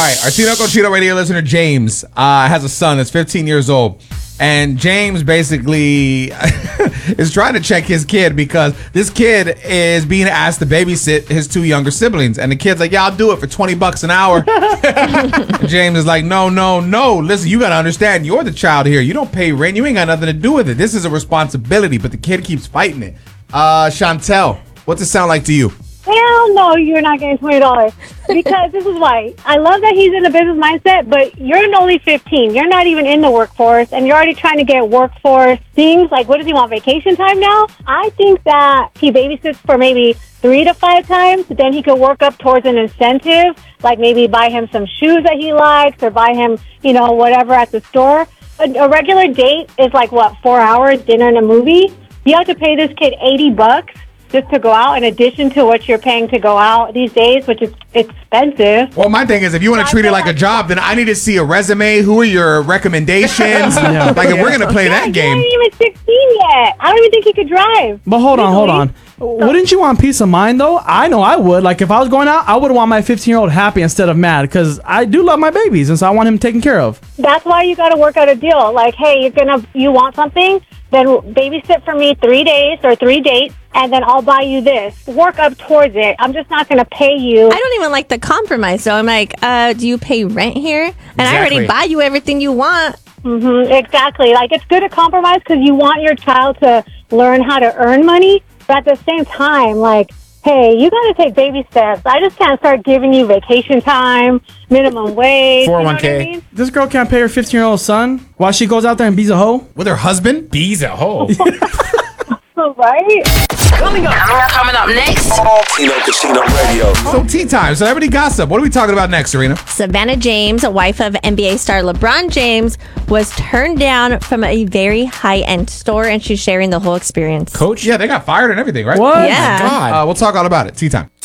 right, our Tinoco Cheeto Radio listener James has a son that's 15 years old. And James basically is trying to check his kid because this kid is being asked to babysit his two younger siblings. And the kid's like, yeah, I'll do it for $20 an hour. James is like, no. Listen, you got to understand, you're the child here. You don't pay rent. You ain't got nothing to do with it. This is a responsibility. But the kid keeps fighting it. Chantel, what's it sound like to you? Hell no, you're not getting $20. Because this is why. I love that he's in a business mindset, but you're only 15. You're not even in the workforce, and you're already trying to get workforce things. Like, what does he want, vacation time now? I think that he babysits for maybe 3 to 5 times. Then he could work up towards an incentive, like maybe buy him some shoes that he likes or buy him, whatever at the store. A regular date is like, 4 hours, dinner and a movie? You have to pay this kid $80 just to go out in addition to what you're paying to go out these days, which is expensive. Well, my thing is, if you want to treat it like a job, then I need to see a resume. Who are your recommendations? Like, if we're going to play that game. He's not even 16 yet. I don't even think he could drive. But hold on. Wouldn't you want peace of mind, though? I know I would. Like, if I was going out, I would want my 15-year-old happy instead of mad, because I do love my babies, and so I want him taken care of. That's why you got to work out a deal. Like, hey, you want something? Then babysit for me 3 days or 3 dates, and then I'll buy you this. Work up towards it. I'm just not going to pay you. I don't even like the compromise, though. I'm like, do you pay rent here? And I already buy you everything you want. Mm-hmm, exactly. Like, it's good to compromise because you want your child to learn how to earn money, but at the same time, like, hey, you got to take baby steps. I just can't start giving you vacation time, minimum wage. 401k. You know what I mean? This girl can't pay her 15-year-old son while she goes out there and bees a hoe? With her husband? Bees a hoe. Right? Coming up next. Tino Casino Radio. So, tea time. Celebrity gossip. What are we talking about next, Serena? Savannah James, a wife of NBA star LeBron James, was turned down from a very high-end store, and she's sharing the whole experience. Coach? Yeah, they got fired and everything, right? What? Yeah. God. We'll talk all about it. Tea time.